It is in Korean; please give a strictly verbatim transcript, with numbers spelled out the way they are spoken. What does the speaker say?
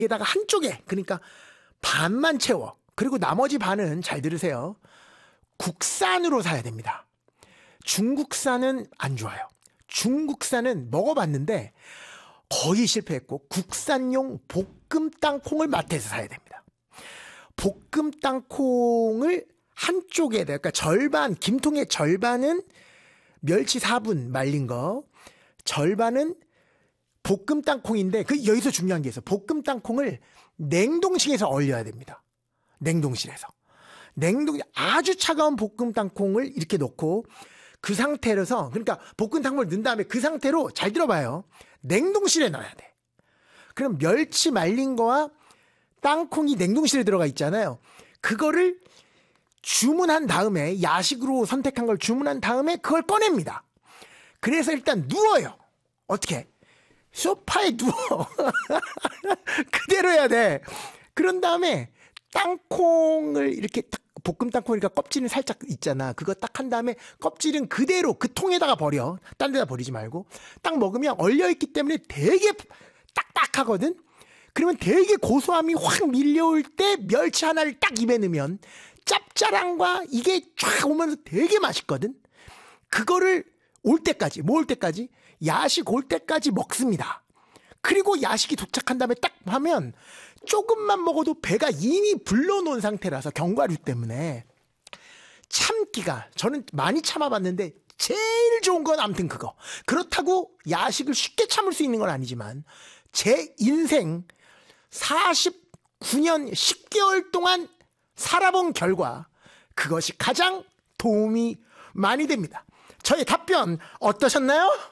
게다가 한쪽에 그러니까 반만 채워. 그리고 나머지 반은 잘 들으세요. 국산으로 사야 됩니다. 중국산은 안 좋아요. 중국산은 먹어봤는데 거의 실패했고 국산용 볶음 땅콩을 마트에서 사야 됩니다. 볶음 땅콩을 한쪽에 그러니까 절반 김통의 절반은 멸치 사 분 말린 거 절반은 볶음 땅콩인데 그 여기서 중요한 게 있어. 볶음 땅콩을 냉동실에서 얼려야 됩니다. 냉동실에서. 냉동 아주 차가운 볶음 땅콩을 이렇게 넣고 그 상태로서 그러니까 볶음 땅콩을 넣은 다음에 그 상태로 잘 들어봐요. 냉동실에 넣어야 돼. 그럼 멸치 말린 거와 땅콩이 냉동실에 들어가 있잖아요. 그거를 주문한 다음에 야식으로 선택한 걸 주문한 다음에 그걸 꺼냅니다. 그래서 일단 누워요. 어떻게? 소파에 누워. 그대로 해야 돼. 그런 다음에 땅콩을 이렇게 딱 볶음 땅콩이니까 껍질은 살짝 있잖아. 그거 딱 한 다음에 껍질은 그대로 그 통에다가 버려. 딴 데다 버리지 말고. 딱 먹으면 얼려있기 때문에 되게 딱딱하거든. 그러면 되게 고소함이 확 밀려올 때 멸치 하나를 딱 입에 넣으면 짭짤함과 이게 쫙 오면서 되게 맛있거든. 그거를 올 때까지 뭐 올 때까지? 야식 올 때까지 먹습니다. 그리고 야식이 도착한 다음에 딱 하면 조금만 먹어도 배가 이미 불러놓은 상태라서 견과류 때문에 참기가 저는 많이 참아봤는데 제일 좋은 건 아무튼 그거. 그렇다고 야식을 쉽게 참을 수 있는 건 아니지만 제 인생 사십구 년 십 개월 동안 살아본 결과 그것이 가장 도움이 많이 됩니다. 저의 답변 어떠셨나요?